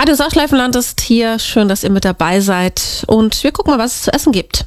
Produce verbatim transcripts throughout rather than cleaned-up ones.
Radio Sauschleifenland ist hier. Schön, dass ihr mit dabei seid. Und wir gucken mal, was es zu essen gibt.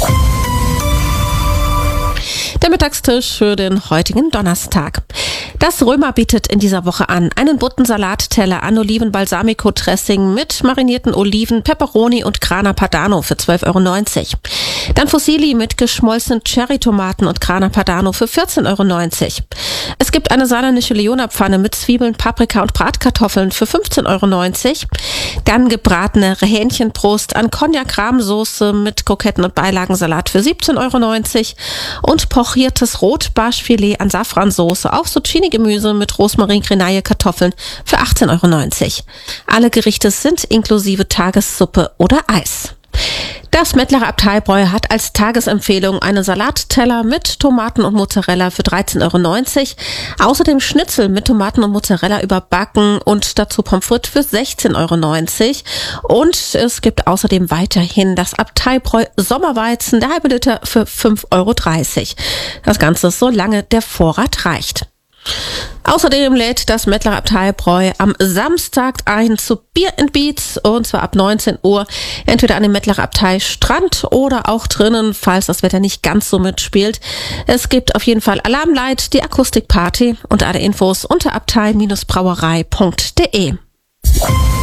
Der Mittagstisch für den heutigen Donnerstag. Das Römer bietet in dieser Woche an einen bunten Salatteller an Oliven-Balsamico-Dressing mit marinierten Oliven, Peperoni und Grana Padano für zwölf Euro neunzig. Dann Fusilli mit geschmolzenen Cherry-Tomaten und Grana Padano für vierzehn Euro neunzig. Es gibt eine saarländische Leona-Pfanne mit Zwiebeln, Paprika und Bratkartoffeln für fünfzehn Euro neunzig. Dann gebratene Hähnchenbrust an Cognac-Rahmsoße mit Kroketten und Beilagensalat für siebzehn Euro neunzig. Und pochiertes Rotbarschfilet an Safransoße auf Zucchini-Gemüse mit Rosmarin, Grenaille, Kartoffeln für achtzehn Euro neunzig. Alle Gerichte sind inklusive Tagessuppe oder Eis. Das Mettlerer Abteibräu hat als Tagesempfehlung einen Salatteller mit Tomaten und Mozzarella für dreizehn Euro neunzig. Außerdem Schnitzel mit Tomaten und Mozzarella überbacken und dazu Pommes frites für sechzehn Euro neunzig. Und es gibt außerdem weiterhin das Abteibräu Sommerweizen, der halbe Liter für fünf Euro dreißig. Das Ganze solange der Vorrat reicht. Außerdem lädt das Mettlerer Abteibräu am Samstag ein zu Beer and Beats und zwar ab neunzehn Uhr, entweder an dem Mettlerer Abtei Strand oder auch drinnen, falls das Wetter nicht ganz so mitspielt. Es gibt auf jeden Fall Alarmlight, die Akustikparty und alle Infos unter abtei Bindestrich brauerei Punkt de.